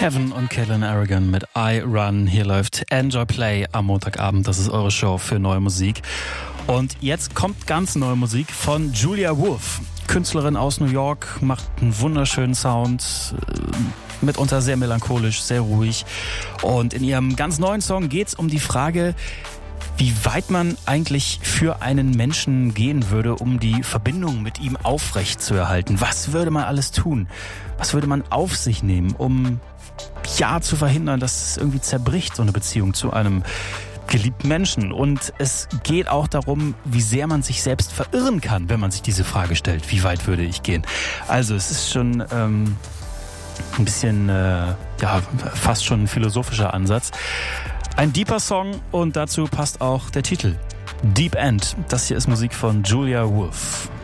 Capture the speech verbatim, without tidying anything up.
Kevin und Caitlin Aragon mit I Run. Hier läuft Enjoy Play am Montagabend. Das ist eure Show für neue Musik. Und jetzt kommt ganz neue Musik von Julia Wolf. Künstlerin aus New York, macht einen wunderschönen Sound, mitunter sehr melancholisch, sehr ruhig. Und in ihrem ganz neuen Song geht es um die Frage, wie weit man eigentlich für einen Menschen gehen würde, um die Verbindung mit ihm aufrecht zu erhalten. Was würde man alles tun? Was würde man auf sich nehmen, um ja zu verhindern, dass es irgendwie zerbricht, so eine Beziehung zu einem geliebten Menschen? Und es geht auch darum, wie sehr man sich selbst verirren kann, wenn man sich diese Frage stellt. Wie weit würde ich gehen? Also es ist schon ähm, ein bisschen, äh, ja, fast schon ein philosophischer Ansatz. Ein deeper Song und dazu passt auch der Titel. Deep End. Das hier ist Musik von Julia Wolf.